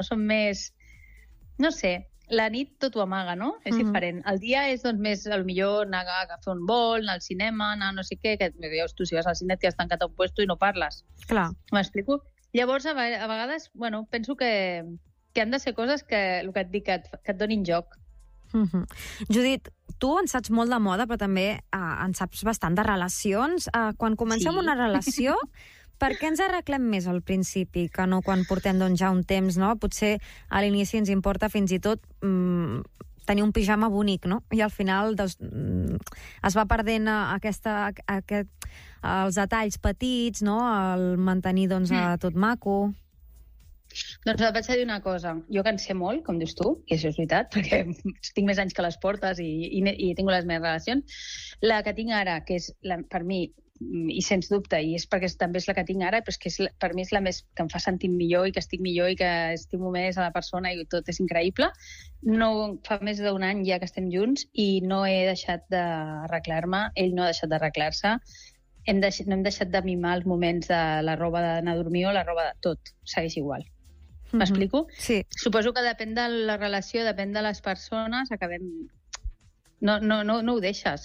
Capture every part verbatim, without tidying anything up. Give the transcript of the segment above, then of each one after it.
són més... No sé, la nit tot ho amaga, no? És Mhm. diferent. El dia és, doncs, més, el millor anar a fer un vol, anar al cinema, anar no sé què, que veus tu, si vas al cine et quedes tancat a un puesto i no parles. Clar. M'explico? Llavors, a, ve- a vegades, bueno, penso que, que han de ser coses que, el que et dic, que et, que et donin joc. Mhm. Judit, tu en saps molt de moda, però també eh, en saps bastant de relacions. Eh, quan comencem Sí. una relació, per què ens arreglem més al principi que no quan portem doncs, ja un temps, no? Potser a l'inici ens importa fins i tot mm, tenir un pijama bonic, no? I al final doncs, mm, es va perdent aquesta, aquest, els detalls petits, no? El mantenir doncs, mm. tot maco. Doncs et vaig a dir una cosa. Jo que en sé molt, com dius tu, i això és veritat, perquè tinc més anys que les portes i, i, i tinc les meves relacions. La que tinc ara, que és la, per mi, i sens dubte, i és perquè també és la que tinc ara, però és que és, la- per mi és la més que em fa sentir millor i que estic millor i que estimo més a la persona i tot és increïble. No fa més d'un any ja que estem junts i no he deixat d'arreglar-me, ell no ha deixat d'arreglar-se. Hem deix, no hem deixat de mimar els moments de la roba d'anar a dormir o la roba de tot. Segueix igual. M'explico? Sí. Suposo que depèn de la relació, depèn de les persones, acabem... No, no, no, no ho deixes.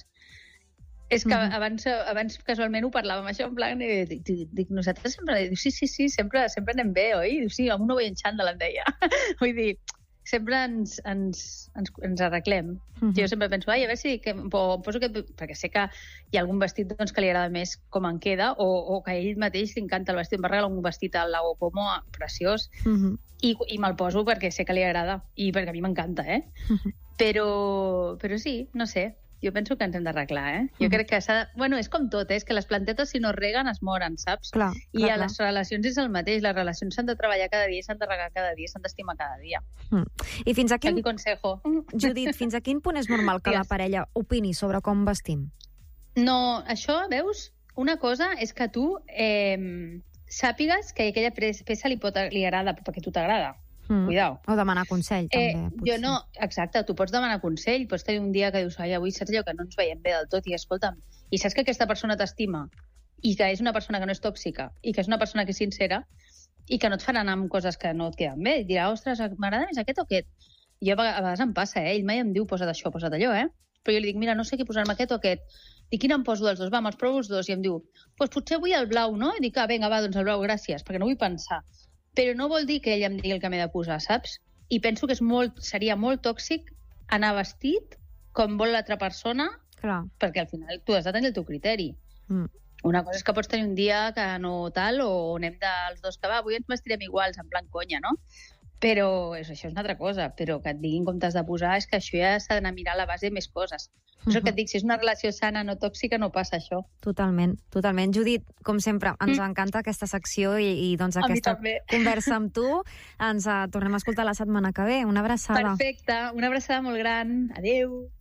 És que Mhm. abans, abans casualment ho parlàvem això, en plan, i dic, dic, dic, nosaltres sempre... Diu, sí, sí, sí, sempre, sempre anem bé, oi? Diu, sí, amb un no veient xandall, em deia. Vull dir, sempre ens, ens, ens, ens arreglem. Mhm. Jo sempre penso, ai, a veure si... Que, o em poso que, perquè sé que hi ha algun vestit doncs, que li agrada més com en queda, o, o que a ell mateix li encanta el vestit. Em va regalar un vestit al Lago Como preciós, Mhm. i, i me'l poso perquè sé que li agrada, i perquè a mi m'encanta, eh? Mhm. Però, però sí, no sé, jo penso que ens hem d'arreglar, eh? Jo Mhm. crec que s'ha de... Bueno, és com tot, eh? És que les plantetes, si no es reguen, es moren, saps? Clar, I clar, a clar. les relacions és el mateix. Les relacions s'han de treballar cada dia, s'han de regar cada dia, s'han d'estimar cada dia. Mm. I fins a quin... Aquí consejo. Judit, fins a quin punt és normal que la Digues. parella opini sobre com vestim? No, això, veus? Una cosa és que tu eh, sàpigues que aquella pres- peça li, pot, li agrada perquè a tu t'agrada. Mm. Cuidao. O demanar consell, Eh, també, jo potser. no, exacte, tu pots demanar consell, pots tenir un dia que dius, ai, avui saps allò que no ens veiem bé del tot, i escolta'm, i saps que aquesta persona t'estima, i que és una persona que no és tòxica, i que és una persona que és sincera, i que no et farà anar amb coses que no et queden bé, i dirà, ostres, m'agrada més aquest o aquest. Jo a vega- a vegades em passa, eh? Ell mai em diu, posa't això, posa't allò, eh? Però jo li dic, mira, no sé què posar-me aquest o aquest. Dic, quin em poso dels dos? Va, me'ls provo els dos. I em diu, pues potser vull el blau, no? I dic, ah, vinga, va, doncs el blau, gràcies, perquè no vull pensar. Però no vol dir que ell em digui el que m'he de posar, saps? I penso que és molt, seria molt tòxic anar vestit com vol l'altra persona, Clar. perquè al final tu has de tenir el teu criteri. Mm. Una cosa és que pots tenir un dia que no tal, o anem dels dos que va, avui ens vestirem iguals, en plan conya, no? Però és, això és una altra cosa, però que et diguin com t'has de posar és que això ja s'ha d'anar a mirar a la base de més coses. Per això que et dic, si és una relació sana, no tòxica, no passa això. Totalment, totalment. Judit, com sempre, ens encanta aquesta secció i, i doncs A mi aquesta també. conversa amb tu. Ens uh, tornem a escoltar la setmana que ve. Una abraçada. Perfecte, una abraçada molt gran. Adéu.